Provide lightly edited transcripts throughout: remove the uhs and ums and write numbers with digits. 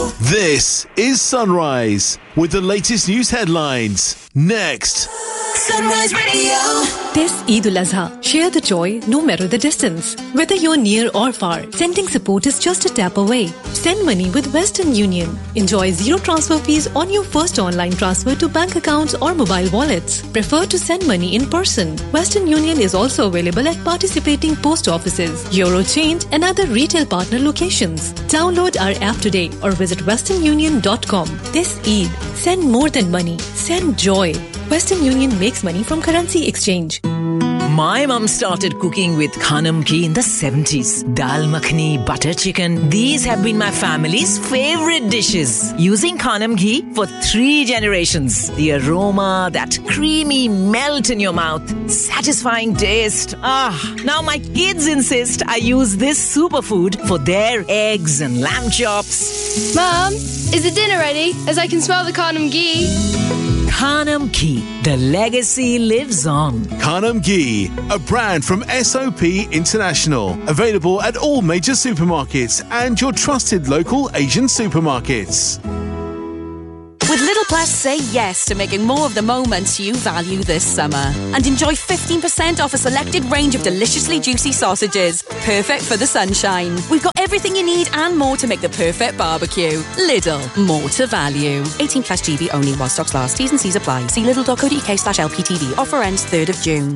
This is Sunrise with the latest news headlines. Next. Sunrise Radio. This Eid al-Azha, share the joy no matter the distance. Whether you're near or far, sending support is just a tap away. Send money with Western Union. Enjoy zero transfer fees on your first online transfer to bank accounts or mobile wallets. Prefer to send money in person. Western Union is also available at participating post offices, Eurochange and other retail partner locations. Download our app today or visit westernunion.com. This Eid, send more than money. Send joy. Western Union makes money from currency exchange. My mum started cooking with Khanam ghee in the 70s. Dal makhani, butter chicken. These have been my family's favorite dishes. Using Khanam ghee for 3 generations. The aroma, that creamy melt in your mouth. Satisfying taste. Now my kids insist I use this superfood for their eggs and lamb chops. Mum, is the dinner ready? As I can smell the Khanam ghee. Khanam ghee. The legacy lives on. Khanam ghee, a brand from SOP International. Available at all major supermarkets and your trusted local Asian supermarkets. With Lidl Plus, say yes to making more of the moments you value this summer. And enjoy 15% off a selected range of deliciously juicy sausages. Perfect for the sunshine. We've got everything you need and more to make the perfect barbecue. Lidl, more to value. 18 plus GB only while stocks last. T's and C's apply. See lidl.co.uk/LPTV. Offer ends 3rd of June.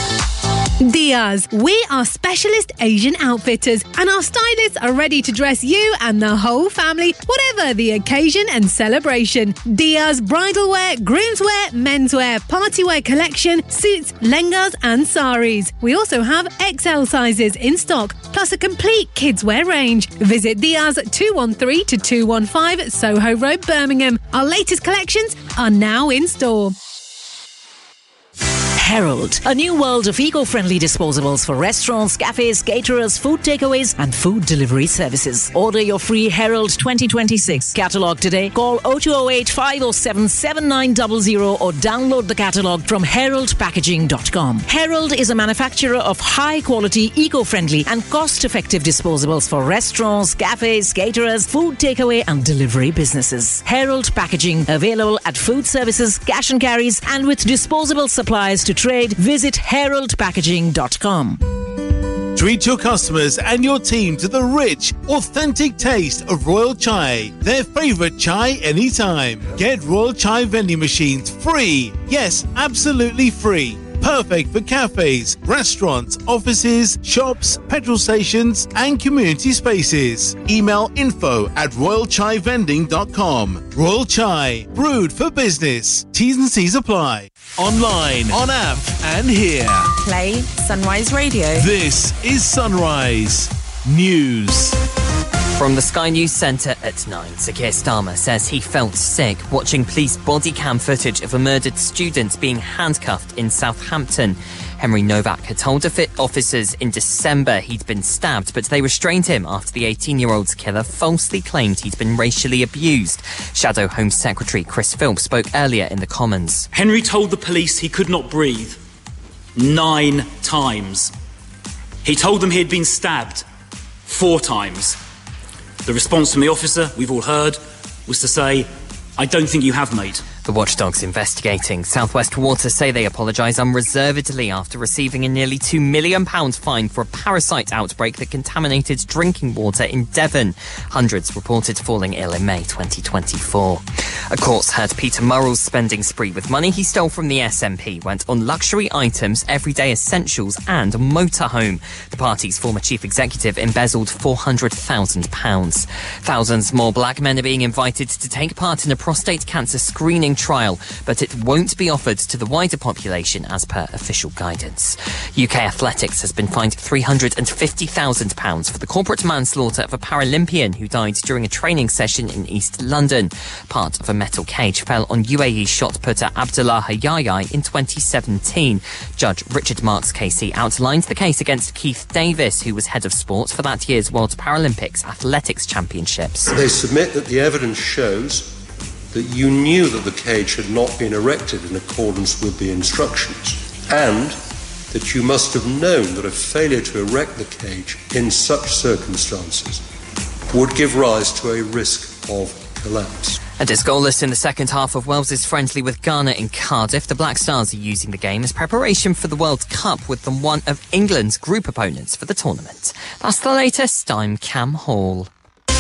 Diaz, we are specialist Asian outfitters and our stylists are ready to dress you and the whole family, whatever the occasion and celebration. Diaz bridal wear, groomswear, menswear, partywear collection, suits, lehengas and saris. We also have XL sizes in stock, plus a complete kidswear range. Visit Diaz 213 to 215 Soho Road, Birmingham. Our latest collections are now in store. Herald, a new world of eco-friendly disposables for restaurants, cafes, caterers, food takeaways and food delivery services. Order your free Herald 2026 catalogue today. Call 0208 507 7900 or download the catalogue from heraldpackaging.com. Herald is a manufacturer of high-quality, eco-friendly and cost-effective disposables for restaurants, cafes, caterers, food takeaway and delivery businesses. Herald Packaging, available at food services, cash and carries and with disposable supplies to trade, visit heraldpackaging.com. Treat your customers and your team to the rich, authentic taste of Royal Chai. Their favourite chai anytime. Get Royal Chai vending machines free. Yes, absolutely free. Perfect for cafes, restaurants, offices, shops, petrol stations and community spaces. Email info@royalchaivending.com. Royal Chai, brewed for business. T's and C's apply. Online, on app and here. Play Sunrise Radio. This is Sunrise News. From the Sky News Centre at 9, Keir Starmer says he felt sick watching police body cam footage of a murdered student being handcuffed in Southampton. Henry Novak had told officers in December he'd been stabbed, but they restrained him after the 18-year-old's killer falsely claimed he'd been racially abused. Shadow Home Secretary Chris Philp spoke earlier in the Commons. Henry told the police he could not breathe 9 times. He told them he had been stabbed 4 times. The response from the officer, we've all heard, was to say, I don't think you have, mate. The watchdog's investigating. South West Water say they apologise unreservedly after receiving a nearly £2 million fine for a parasite outbreak that contaminated drinking water in Devon. Hundreds reported falling ill in May 2024. A court's heard Peter Murrell's spending spree with money he stole from the SNP went on luxury items, everyday essentials and a motorhome. The party's former chief executive embezzled £400,000. Thousands more black men are being invited to take part in a prostate cancer screening trial, but it won't be offered to the wider population as per official guidance. UK Athletics has been fined £350,000 for the corporate manslaughter of a Paralympian who died during a training session in East London. Part of a metal cage fell on UAE shot putter Abdullah Hayai in 2017. Judge Richard Marks KC outlined the case against Keith Davis, who was head of sport for that year's World Paralympics Athletics Championships. They submit that the evidence shows that you knew that the cage had not been erected in accordance with the instructions, and that you must have known that a failure to erect the cage in such circumstances would give rise to a risk of collapse. And it's goalless in the second half of Wales' friendly with Ghana in Cardiff. The Black Stars are using the game as preparation for the World Cup, with them one of England's group opponents for the tournament. That's the latest. I'm Cam Hall.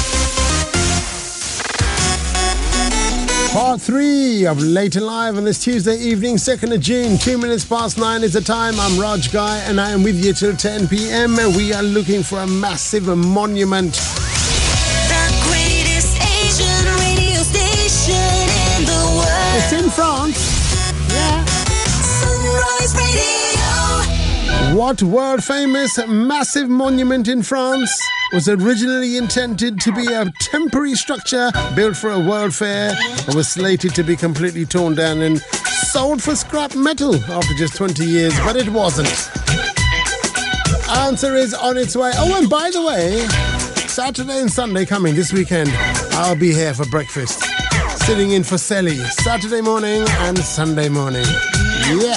Part 3 of Late and Live on this Tuesday evening, 2nd of June, 2 minutes past 9 is the time. I'm Raj Guy and I am with you till 10 p.m. and we are looking for a massive monument. The greatest Asian radio station in the world. It's in France. Yeah. Sunrise Radio. What world famous massive monument in France was originally intended to be a temporary structure built for a world fair and was slated to be completely torn down and sold for scrap metal after just 20 years, but it wasn't. Answer is on its way. Oh, and by the way, Saturday and Sunday coming this weekend, I'll be here for breakfast, sitting in for Selly, Saturday morning and Sunday morning. Yeah.